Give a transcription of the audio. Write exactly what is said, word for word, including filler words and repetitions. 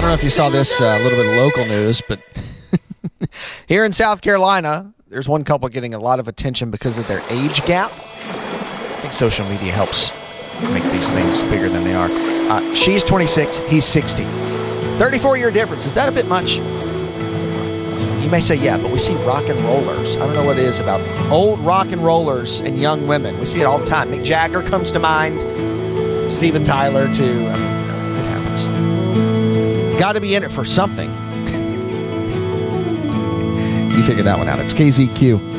don't know if you saw this, uh, a little bit of local news, but here in South Carolina, there's one couple getting a lot of attention because of their age gap. I think social media helps make these things bigger than they are. Uh, she's twenty-six, he's sixty. thirty-four year difference. Is that a bit much? You may say, yeah, but we see rock and rollers. I don't know what it is about old rock and rollers and young women. We see it all the time. Mick Jagger comes to mind. Steven Tyler, too. I mean, it happens. Got to be in it for something. You figure that one out. It's K Z Q.